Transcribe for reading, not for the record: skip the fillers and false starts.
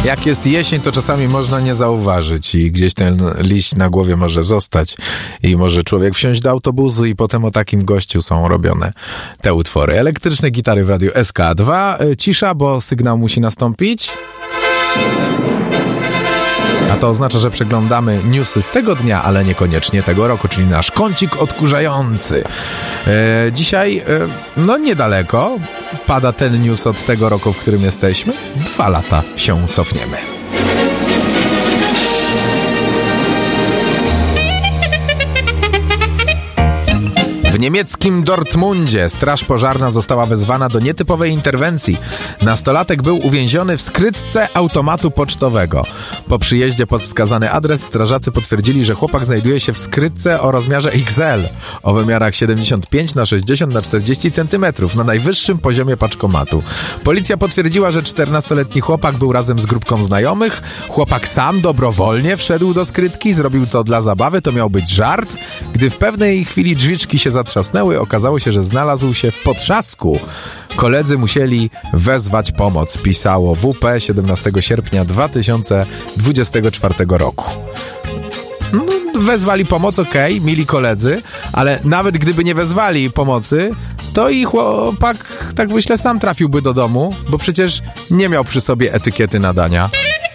Jak jest jesień, to czasami można nie zauważyć i gdzieś ten liść na głowie może zostać i może człowiek wsiąść do autobusu i potem o takim gościu są robione te utwory. Elektryczne gitary w radiu SK2. Cisza, bo sygnał musi nastąpić. A to oznacza, że przeglądamy newsy z tego dnia, ale niekoniecznie tego roku, czyli nasz kącik odkurzający. Dzisiaj, niedaleko, pada ten news od tego roku, w którym jesteśmy. 2 lata się cofniemy. W niemieckim Dortmundzie straż pożarna została wezwana do nietypowej interwencji. Nastolatek był uwięziony w skrytce automatu pocztowego. Po przyjeździe pod wskazany adres strażacy potwierdzili, że chłopak znajduje się w skrytce o rozmiarze XL, o wymiarach 75x60 na 40 cm, na najwyższym poziomie paczkomatu. Policja potwierdziła, że 14-letni chłopak był razem z grupką znajomych. Chłopak sam dobrowolnie wszedł do skrytki, zrobił to dla zabawy, to miał być żart. Gdy w pewnej chwili drzwiczki się zatrzasnęły, okazało się, że znalazł się w potrzasku. Koledzy musieli wezwać pomoc, pisało WP 17 sierpnia 2024 roku. Wezwali pomoc, okej, mili koledzy, ale nawet gdyby nie wezwali pomocy, to i chłopak, tak myślę, sam trafiłby do domu, bo przecież nie miał przy sobie etykiety nadania.